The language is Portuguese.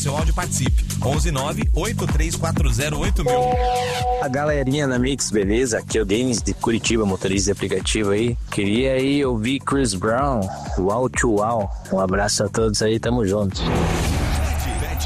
seu áudio e participe. 119-8340-8000. A galerinha na Mix, beleza? Aqui é o Denis de Curitiba, motorista de aplicativo aí. Queria aí ouvir Chris Brown, Wow to Wow. Um abraço a todos aí, tamo junto.